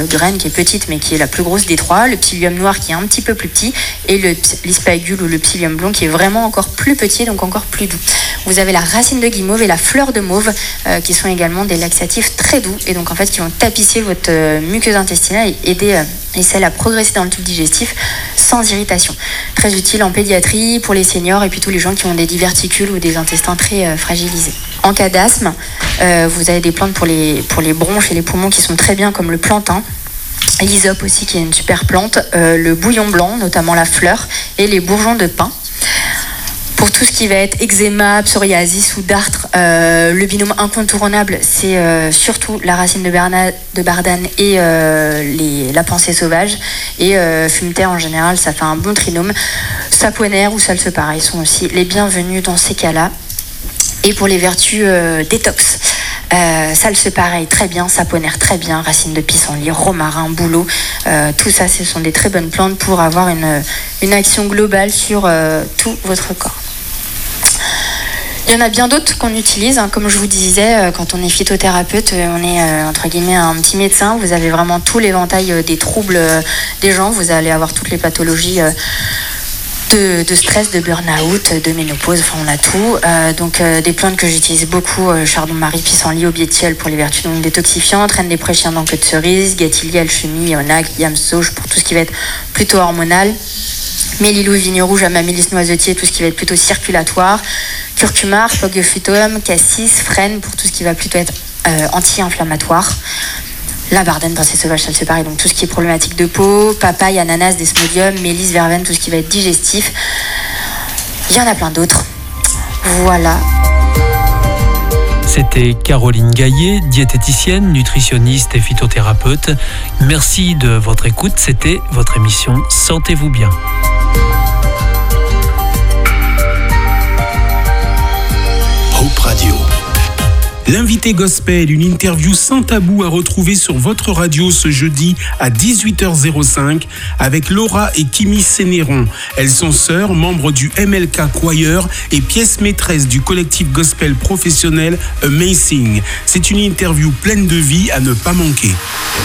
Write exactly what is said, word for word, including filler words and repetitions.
de reine qui est petite mais qui est la plus grosse des trois, le psyllium noir qui est un petit peu plus petit et le l'ispagule ou le psyllium blond qui est vraiment encore plus petit, donc encore plus doux. Vous avez la racine de guimauve et la fleur de mauve euh, qui sont également des laxatifs très doux et donc en fait qui vont tapisser votre euh, muqueuse intestinale et aider euh, et celle à progresser dans le tube digestif sans irritation. Très utile en pédiatrie, pour les seniors et puis tous les gens qui ont des diverticules ou des intestins très euh, fragilisés. En cas d'asthme, euh, vous avez des plantes pour les, pour les bronches et les poumons qui sont très bien, comme le plantain, l'hysope aussi qui est une super plante, euh, le bouillon blanc, notamment la fleur, et les bourgeons de pin. Pour tout ce qui va être eczéma, psoriasis ou dartre, euh, le binôme incontournable, c'est euh, surtout la racine de, berna, de bardane et euh, les, la pensée sauvage. Et euh, fumeterre en général, ça fait un bon trinôme. Saponaire ou salsepara, ils sont aussi les bienvenus dans ces cas-là. Et pour les vertus euh, détox, euh, salsepara très bien, saponaire très bien, racine de pissenlit, romarin, bouleau, euh, tout ça, ce sont des très bonnes plantes pour avoir une, une action globale sur euh, tout votre corps. Il y en a bien d'autres qu'on utilise, hein. Comme je vous disais, quand on est phytothérapeute, on est euh, entre guillemets un petit médecin. Vous avez vraiment tout l'éventail euh, des troubles euh, des gens. Vous allez avoir toutes les pathologies euh, de, de stress, de burn-out, de ménopause. Enfin, on a tout. Euh, donc euh, des plantes que j'utilise beaucoup, euh, chardon-marie, pissenlit, aubiétiol pour les vertus donc détoxifiantes, reine des prés, chien dent, queue de cerise, gâtillier, alchimie, onagre, yam sauge pour tout ce qui va être plutôt hormonal. Mélilou, vigne rouge, amaryllis, noisetier, tout ce qui va être plutôt circulatoire. Curcuma, Pogophytum, cassis, frêne pour tout ce qui va plutôt être euh, anti-inflammatoire. La bardane, pensée sauvage, salsepara, donc tout ce qui est problématique de peau. Papaye, ananas, desmodium, mélisse, verveine, tout ce qui va être digestif. Il y en a plein d'autres. Voilà. C'était Caroline Gaillet, diététicienne, nutritionniste et phytothérapeute. Merci de votre écoute. C'était votre émission Sentez-vous bien. Hope Radio. L'invité gospel, une interview sans tabou à retrouver sur votre radio ce jeudi à dix-huit heures cinq avec Laura et Kimi Sénéron. Elles sont sœurs, membres du M L K Choir et pièces maîtresses du collectif gospel professionnel Amazing. C'est une interview pleine de vie à ne pas manquer.